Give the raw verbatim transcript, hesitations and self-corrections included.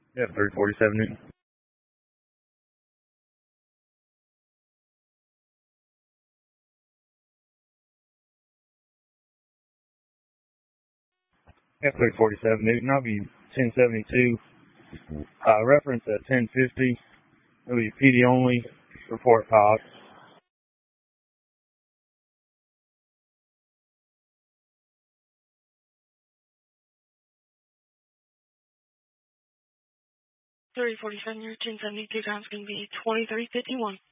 Yeah, three forty-seven Newton. Yeah, three forty-seven Newton. I'll be ten seventy-two. Uh, reference at ten fifty. It'll be P D only. Report Cox. three forty-seven, your ten seventy-two time's going to be twenty-three fifty-one.